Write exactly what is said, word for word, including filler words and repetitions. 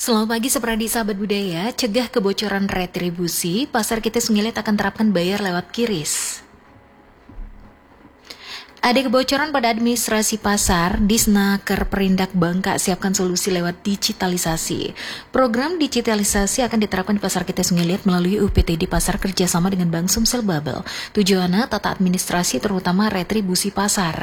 Selamat pagi Sepradi sahabat budaya, cegah kebocoran retribusi, pasar kita Sungilit akan terapkan bayar lewat kiris. Ada kebocoran pada administrasi pasar, Disnaker Perindak Bangka siapkan solusi lewat digitalisasi. Program digitalisasi akan diterapkan di pasar kita Sungilit melalui U P T D Pasar kerjasama dengan Bank Sumsel Babel. Tujuannya tata administrasi terutama retribusi pasar.